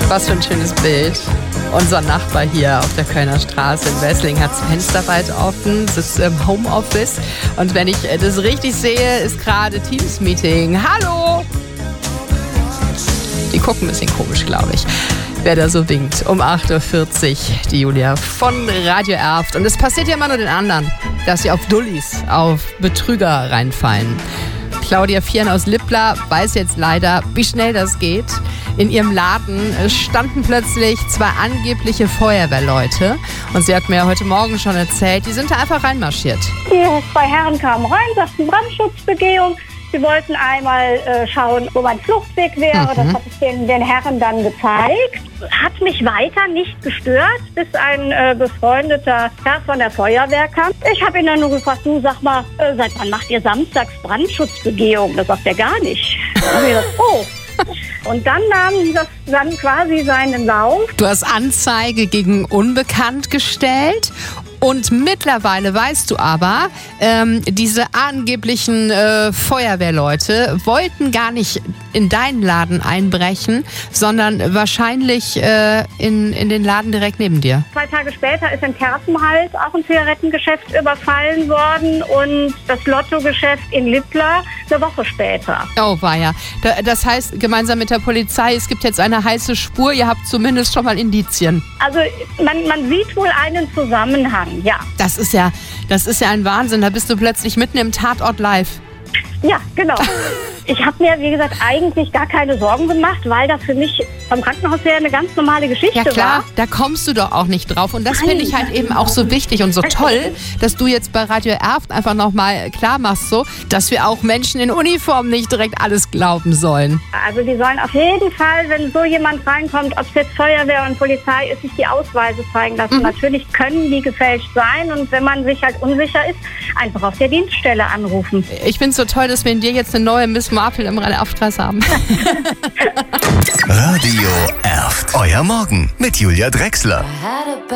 Was für ein schönes Bild. Unser Nachbar hier auf der Kölner Straße in Wesseling hat das Fenster weit offen, sitzt im Homeoffice. Und wenn ich das richtig sehe, ist gerade Teams-Meeting. Hallo! Die gucken ein bisschen komisch, glaube ich, wer da so winkt. Um 8.40 Uhr, die Julia von Radio Erft. Und es passiert ja immer nur den anderen, dass sie auf Dullis, auf Betrüger reinfallen. Claudia Vieren aus Lippla weiß jetzt leider, wie schnell das geht. In ihrem Laden standen plötzlich 2 angebliche Feuerwehrleute. Und sie hat mir heute Morgen schon erzählt, die sind da einfach reinmarschiert. Die 2 Herren kamen rein, sagten Brandschutzbegehung. Sie wollten einmal schauen, wo mein Fluchtweg wäre. Das hat es den Herren dann gezeigt. Hat mich weiter nicht gestört, bis ein befreundeter Herr von der Feuerwehr kam. Ich habe ihn dann nur gefragt, du sag mal, seit wann macht ihr samstags Brandschutzbegehung? Das sagt er gar nicht. Da habe ich gesagt, oh. Und dann nahm das dann quasi seinen Lauf. Du hast Anzeige gegen Unbekannt gestellt. Und mittlerweile weißt du aber, diese angeblichen Feuerwehrleute wollten gar nicht in deinen Laden einbrechen, sondern wahrscheinlich in den Laden direkt neben dir. 2 Tage später ist in Kerpenhals auch ein Zigarettengeschäft überfallen worden und das Lottogeschäft in Lippla eine Woche später. Oh, weia. Das heißt, gemeinsam mit der Polizei, es gibt jetzt eine heiße Spur, ihr habt zumindest schon mal Indizien. Also man sieht wohl einen Zusammenhang. Ja. Das ist ja ein Wahnsinn. Da bist du plötzlich mitten im Tatort live. Ja, genau. Ich habe mir, wie gesagt, eigentlich gar keine Sorgen gemacht, weil das für mich vom Krankenhaus her eine ganz normale Geschichte war. Ja klar, da kommst du doch auch nicht drauf. Und das finde ich halt eben auch so wichtig und so toll, dass du jetzt bei Radio Erft einfach nochmal klar machst, so, dass wir auch Menschen in Uniform nicht direkt alles glauben sollen. Also die sollen auf jeden Fall, wenn so jemand reinkommt, ob es jetzt Feuerwehr und Polizei ist, sich die Ausweise zeigen lassen. Natürlich können die gefälscht sein und wenn man sich halt unsicher ist, einfach auf der Dienststelle anrufen. Ich finde es so toll, dass wir in dir jetzt eine neue Miss Marple im Erftkreis haben. Radio Erft. Euer Morgen mit Julia Drechsler.